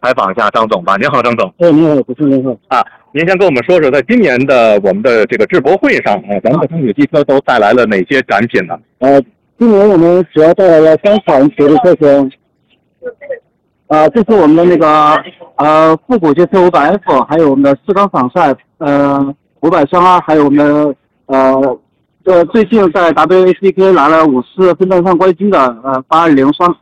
采访一下张总吧。您好，张总。 你好，主持人您好。 您先跟我们说说，在今年的我们的这个智博会上咱们的风雪机车都带来了哪些展品呢？ 今年我们主要带来了3款主力车型。这是我们的那个复古街车500F，还有我们的4缸仿赛500双2，还有我们的最近在 WACK 拿了50分站上冠军的820双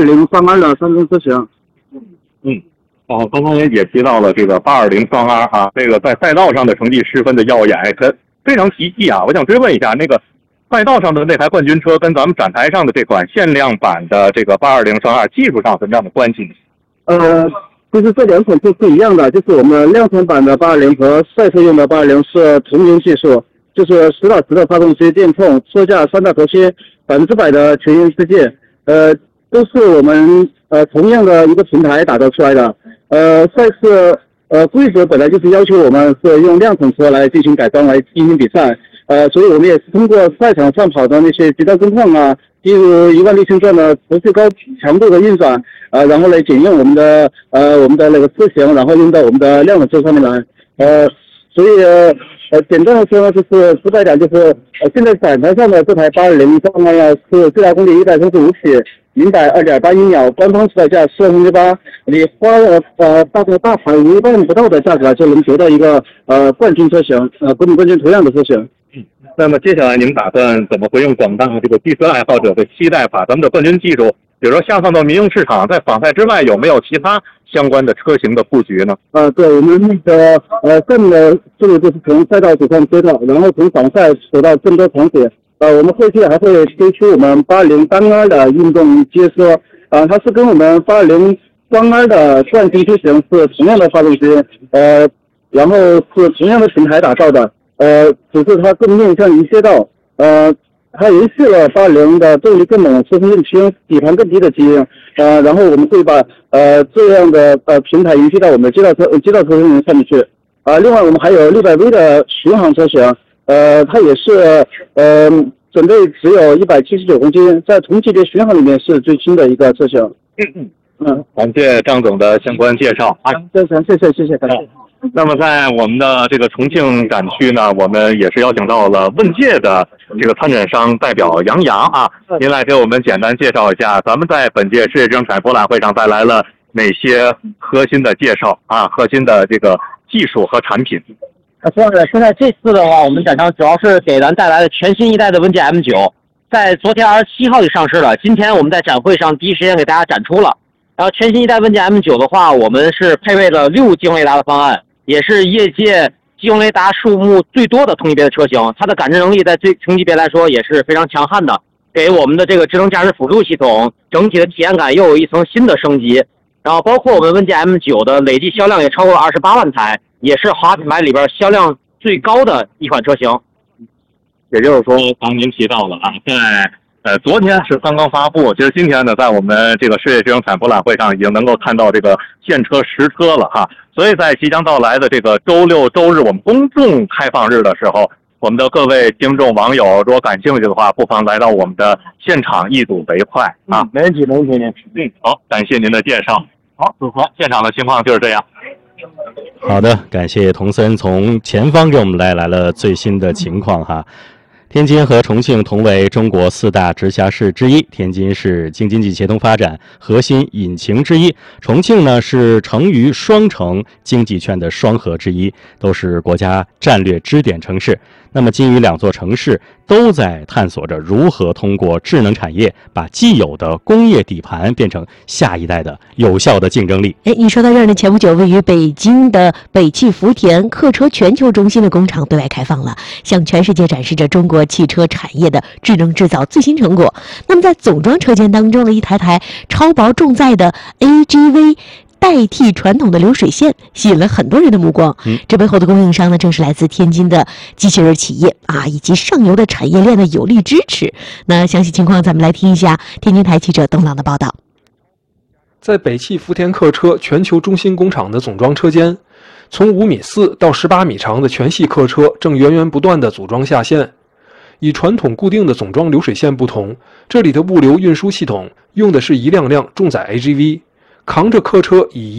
2的3灯车型。 刚刚也提到了这个820双2这个在赛道上的成绩十分的耀眼，非常奇迹啊！我想追问一下，那个赛道上的那台冠军车跟咱们展台上的这款限量版的这个820双2技术上什么样的关系呢？ 就是这2款车是一样的，就是我们量产版的820和赛车用的820是同源技术，就是10打10的发动机电控，车架3大核心，100%的全银世界，都是我们同样的一个平台打造出来的。赛事规则本来就是要求我们是用量产车来进行改装来进行比赛，所以我们也是通过赛场上跑的那些极端工况例如16000转的持续高强度的运转，然后来检验我们的那个车型，然后用到我们的量产车上面来。所以简单的说呢，就是直白点，就是现在展台上的这台820双2是最大功率135匹，零百2.81秒，官方指导价4.8，你花了大概1万不到的价格就能得到一个冠军车型，国米冠军图样的车型。 那么接下来你们打算怎么回应广大这个汽车爱好者的期待，把咱们的冠军技术，比如说下放到民用市场，在仿赛之外有没有其他相关的车型的布局呢？ 对，我们那个下面的这个就是从赛道走上街道，然后从仿赛走到更多场景。我们后期还会推出我们820单2的运动街车，它是跟我们820双2的冠军车型是同样的发动机，然后是同样的平台打造的，只是它更面向于街道，它延续了820的动力更猛、车身更轻、底盘更低的基因，然后我们会把这样的平台延续到我们的街道车型上面去。另外我们还有600V 的巡航车型。它也是准备只有179公斤，在同级别巡航里面是最轻的一个车型。 感谢张总的相关介绍谢谢，感谢。 那么在我们的这个重庆展区呢，我们也是邀请到了问界的这个参展商代表杨洋您来给我们简单介绍一下，咱们在本届世界智能产业博览会上带来了哪些核心的介绍核心的这个技术和产品。 现在这次的话，我们展商主要是给咱带来了全新一代的问界 M9， 在昨天27号就上市了，今天我们在展会上第一时间给大家展出了。然后全新一代问界 M9 的话，我们是配备了6激光雷达的方案，也是业界激光雷达数目最多的同级别的车型，它的感知能力在同级别来说也是非常强悍的，给我们的这个智能驾驶辅助系统整体的体验感又有一层新的升级。然后包括我们问界 M9 的累计销量也超过了28万台，也是豪华品牌里边销量最高的一款车型。 也就是说，刚您提到了在昨天是刚刚发布，其实今天呢，在我们这个世界智能产业博览会上已经能够看到这个现车实车了所以在即将到来的这个周6、周日我们公众开放日的时候，我们的各位听众网友如果感兴趣的话，不妨来到我们的现场一睹为快没问题。 好，感谢您的介绍。好，组合现场的情况就是这样。 好的，感谢童森从前方给我们带来了最新的情况天津和重庆同为中国4大直辖市之一，天津是京津冀协同发展核心引擎之一，重庆呢是成渝双城经济圈的双核之一，都是国家战略支点城市。那么基于2座城市都在探索着如何通过智能产业把既有的工业底盘变成下一代的有效的竞争力。 一说到这儿呢，前不久位于北京的北汽福田客车全球中心的工厂对外开放了，向全世界展示着中国汽车产业的智能制造最新成果。那么在总装车间当中的一台台超薄重载的 AGV代替传统的流水线，吸引了很多人的目光。这背后的供应商呢，正是来自天津的机器人企业以及上游的产业链的有力支持。那详细情况，咱们来听一下天津台记者董朗的报道。 在北汽福田客车全球中心工厂的总装车间，从5.4米到18米长的全系客车正源源不断地组装下线。与传统固定的总装流水线不同，这里的物流运输系统用的是一辆辆重载 AGV， 扛着客车以